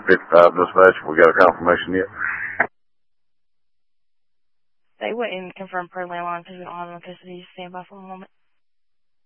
55 dispatch. We got a confirmation yet? They wouldn't confirm per landline because we don't have them in custody. Stand by for a moment.